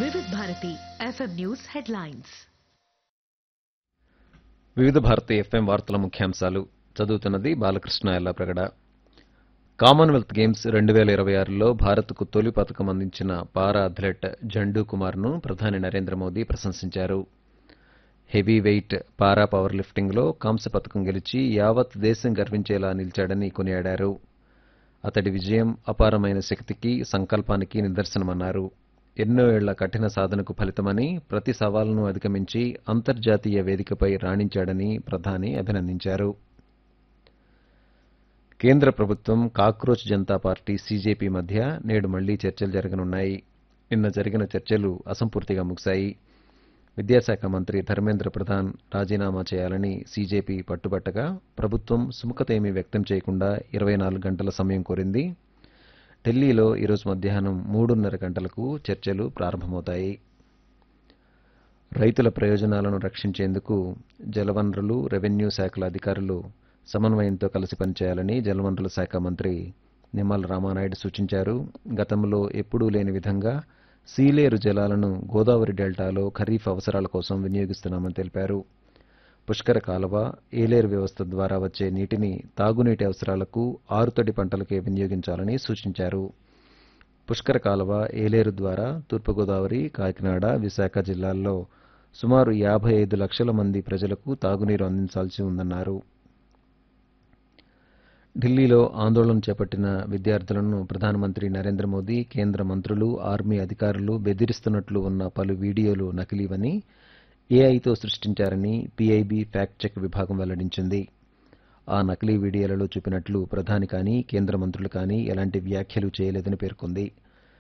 వివిధ Bharati FM news headlines. వివిధ Bharati FM వార్తల ముఖ్యాంశాలు చదువుతున్నది బాలకృష్ణ ఎల్లాప్రగడ. కామన్వెల్త్ గేమ్స్ 2026లో భారత్కు తొలి పతకం అందించిన పారా అథ్లెట్ జండూ కుమార్ను ప్రధాని నరేంద్ర మోదీ ప్రశంసించారు. హెవీ వెయిట్ పారా పవర్ లిఫ్టింగ్లో కాంస్య పతకం గెలిచి యావత్ దేశం గర్వించేలా నిలిచాడని కొనియాడారు. అతడి విజయం అపారమైన శక్తికి, సంకల్పానికి నిదర్శనమన్నారు. ఎన్నో ఏళ్ల కఠిన సాధనకు ఫలితమని, ప్రతి సవాలును అధిగమించి అంతర్జాతీయ వేదికపై రాణించాడని ప్రధాని అభినందించారు. కేంద్ర ప్రభుత్వం, కాక్రోచ్ జనతా పార్టీ సీజేపీ మధ్య నేడు మళ్లీ చర్చలు జరగనున్నాయి. నిన్న జరిగిన చర్చలు అసంపూర్తిగా ముగిశాయి. విద్యాశాఖ మంత్రి ధర్మేంద్ర ప్రధాన్ రాజీనామా చేయాలని సీజేపీ పట్టుబట్టగా ప్రభుత్వం సుముఖత ఏమీ వ్యక్తం చేయకుండా 24 గంటల సమయం కోరింది. ఢిల్లీలో ఈరోజు మధ్యాహ్నం 3:30 గంటలకు చర్చలు ప్రారంభమవుతాయి. రైతుల ప్రయోజనాలను రక్షించేందుకు జలవనరులు, రెవెన్యూ శాఖల అధికారులు సమన్వయంతో కలిసి పనిచేయాలని జలవనరుల శాఖ మంత్రి నిమ్మల రామానాయుడు సూచించారు. గతంలో ఎప్పుడూ లేని విధంగా సీలేరు జలాలను గోదావరి డెల్టాలో ఖరీఫ్ అవసరాల కోసం వినియోగిస్తున్నామని తెలిపారు. పుష్కర కాలువ, ఏలేరు వ్యవస్థ ద్వారా వచ్చే నీటిని తాగునీటి అవసరాలకు, ఆరుతడి పంటలకే వినియోగించాలని సూచించారు. పుష్కర కాలువ, ఏలేరు ద్వారా తూర్పుగోదావరి, కాకినాడ, విశాఖ జిల్లాల్లో సుమారు 55 లక్షల మంది ప్రజలకు తాగునీరు అందించాల్సి ఉందన్నారు. ఢిల్లీలో ఆందోళన చేపట్టిన విద్యార్థులను ప్రధానమంత్రి నరేంద్ర మోదీ, కేంద్ర మంత్రులు, ఆర్మీ అధికారులు బెదిరిస్తున్నట్లు ఉన్న పలు వీడియోలు నకిలీవని, ఏఐతో సృష్టించారని పీఐబీ ఫ్యాక్ట్ చెక్ విభాగం వెల్లడించింది. ఆ నకిలీ వీడియోలలో చూపినట్లు ప్రధాని కానీ, కేంద్ర మంత్రులు కానీ ఎలాంటి వ్యాఖ్యలు చేయలేదని పేర్కొంది.